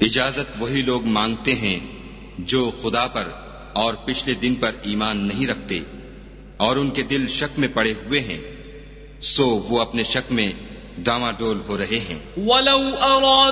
इजाजत वही लोग मांगते हैं जो खुदा पर और पिछले दिन पर ईमान नहीं रखते और उनके दिल शक में पड़े हुए हैं, सो वो अपने शक में डामाडोल हो रहे हैं।